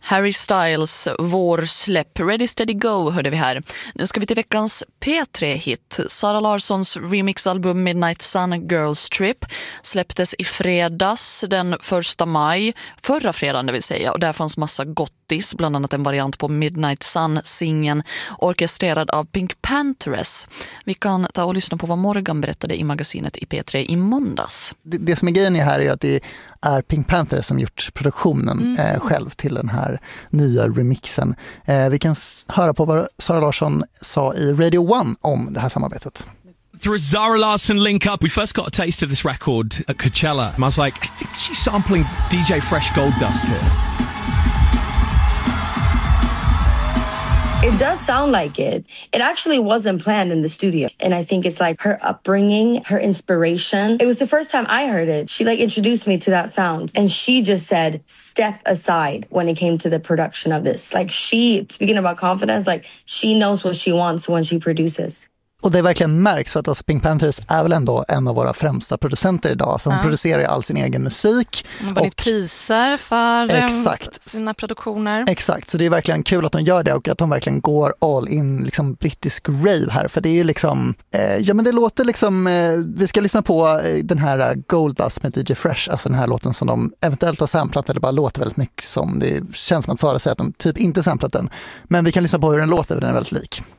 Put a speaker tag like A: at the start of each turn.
A: Harry Styles, vår släpp Ready Steady Go hörde vi här. Nu ska vi till veckans P3-hit. Sara Larssons remixalbum Midnight Sun Girls Trip släpptes i fredags den 1 maj, förra fredagen det vill säga, och där fanns massa gottis, bland annat en variant på Midnight Sun-singeln orkestrerad av Pink Panthers. Vi kan ta och lyssna på vad Morgan berättade i magasinet i P3 i måndags.
B: Det som är grejen här är att det är Pink Panthers som gjort produktionen själv till den här nya remixen. Vi kan höra på vad Sara Larsson sa i Radio 1 om det här samarbetet.
C: Through a Zara Larsson link up, we first got a taste of this record at Coachella. And I was like, I think she's sampling DJ Fresh Goldust here.
D: It does sound like it. It actually wasn't planned in the studio. And I think it's like her upbringing, her inspiration. It was the first time I heard it. She introduced me to that sound. And she just said, step aside when it came to the production of this. Speaking about confidence, she knows what she wants when she produces.
B: Och det verkligen märks för att Pink Panthers är väl ändå en av våra främsta producenter idag. Så hon producerar ju all sin egen musik.
E: Hon har vunnit priser för sina produktioner.
B: Exakt, så det är verkligen kul att hon gör det och att hon verkligen går all in brittisk rave här. För det är ju men det låter vi ska lyssna på den här Goldust med DJ Fresh, alltså den här låten som de eventuellt har samplat eller bara låter väldigt mycket som. Det känns som att Sara säger att de typ inte samplat den. Men vi kan lyssna på hur den låter, för den är väldigt lik.